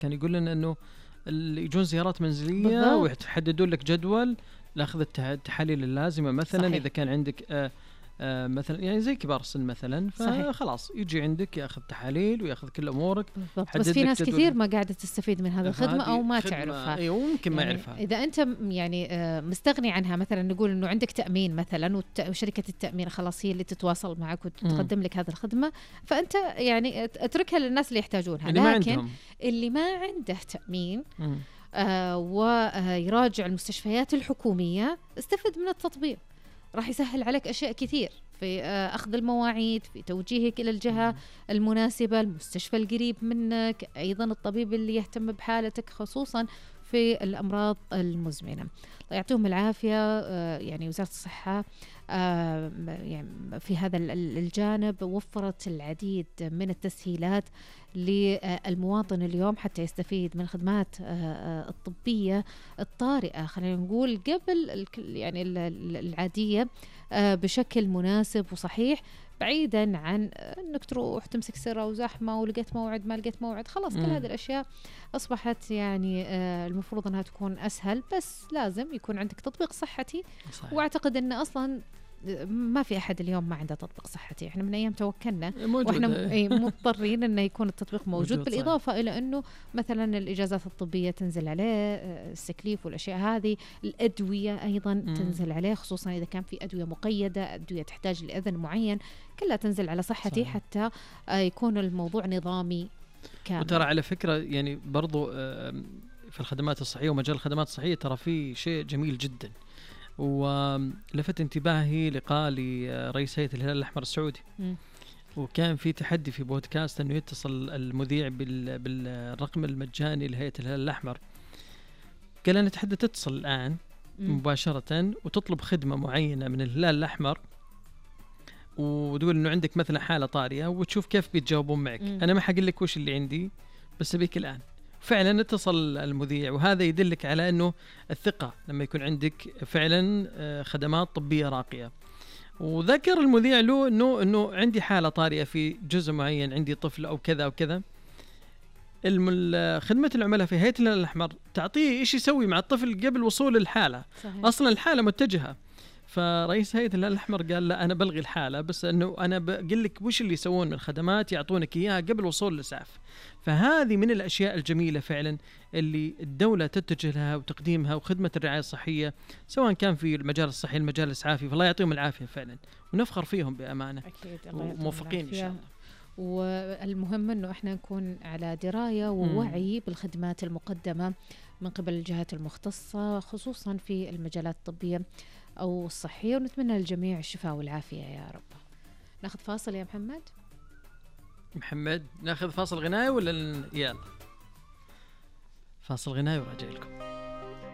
كان يقول لنا انه اللي يجون زيارات منزليه ويحددون لك جدول لاخذ التحاليل اللازمه مثلا. صحيح. اذا كان عندك مثلا يعني زي كبار السن مثلا، فخلاص يجي عندك ياخذ تحاليل وياخذ كل امورك. بس في ناس كثير ما قاعده تستفيد من هذه الخدمه او ما تعرفها. ايوه ممكن ما يعرفها. اذا انت يعني مستغني عنها، مثلا نقول انه عندك تامين مثلا وشركه التامين خلاص هي اللي تتواصل معك وتقدم لك هذه الخدمه، فانت يعني اتركها للناس اللي يحتاجونها. لكن اللي ما عنده تامين ويراجع المستشفيات الحكوميه، استفد من التطبيق، راح يسهل عليك أشياء كثير في أخذ المواعيد، في توجيهك إلى الجهة المناسبة، المستشفى القريب منك، أيضا الطبيب اللي يهتم بحالتك خصوصا في الأمراض المزمنة. الله يعطيهم العافية. يعني وزارة الصحة يعني في هذا الجانب وفرت العديد من التسهيلات للمواطن اليوم حتى يستفيد من الخدمات الطبية الطارئة، خلينا نقول قبل يعني العادية، بشكل مناسب وصحيح، بعيدا عن انك تروح تمسك سرة وزحمة ولقيت موعد ما لقيت موعد. خلاص كل هذه الاشياء اصبحت يعني المفروض انها تكون اسهل، بس لازم يكون عندك تطبيق صحتي. صحيح. واعتقد ان اصلا ما في أحد اليوم ما عنده تطبيق صحتي. إحنا من أيام توكلنا وإحنا مضطرين إنه يكون التطبيق موجود بالإضافة إلى أنه مثلا الإجازات الطبية تنزل عليه، السكليف والأشياء هذه، الأدوية أيضا تنزل عليه، خصوصا إذا كان في أدوية مقيدة، أدوية تحتاج لإذن معين، كلها تنزل على صحتي. صحيح. حتى يكون الموضوع نظامي كامل. وترى على فكرة يعني برضو في الخدمات الصحية ومجال الخدمات الصحية ترى في شيء جميل جدا، ولفت انتباهي لقاء لرئيس هيئة الهلال الأحمر السعودي. وكان في تحدي في بودكاست أنه يتصل المذيع بالرقم المجاني لهيئة الهلال الأحمر. قال أنا تحدي تتصل الآن مباشرة وتطلب خدمة معينة من الهلال الأحمر وتقول أنه عندك مثلا حالة طارئة وتشوف كيف بيتجاوبون معك. أنا ما حقول لك وش اللي عندي بس أبيك الآن. فعلا اتصل المذيع، وهذا يدلك على أنه الثقة لما يكون عندك فعلا خدمات طبية راقية. وذكر المذيع له أنه عندي حالة طارئة في جزء معين، عندي طفل أو كذا أو كذا. خدمة العملاء في هيئة الهلال الأحمر تعطيه إيش يسوي مع الطفل قبل وصول الحالة. صحيح. أصلا الحالة متجهة. فرئيس هيئة الهلال الأحمر قال لا أنا بلغي الحالة، بس أنه أنا بقول لك وش اللي يسوون من الخدمات يعطونك إياها قبل وصول الإسعاف. فهذه من الأشياء الجميلة فعلا اللي الدولة تتجه لها وتقديمها، وخدمة الرعاية الصحية سواء كان في المجال الصحي المجال الإسعافي، فالله يعطيهم العافية فعلا ونفخر فيهم بأمانة. أكيد. وموفقين إن شاء الله. والمهم أنه إحنا نكون على دراية ووعي بالخدمات المقدمة من قبل الجهات المختصة خصوصا في المجالات الطبية أو الصحية، ونتمنى للجميع الشفاء والعافية يا رب. ناخذ فاصل يا محمد؟ ناخذ فاصل غنائي ولا يلا فاصل غنائي وراجع لكم.